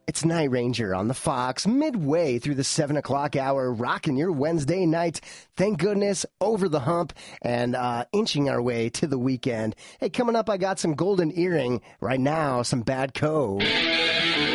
It's Night Ranger on the Fox, midway through the 7 o'clock hour, rocking your Wednesday night. Thank goodness, over the hump and inching our way to the weekend. Hey, coming up, I got some Golden Earring. Right now, some Bad Co.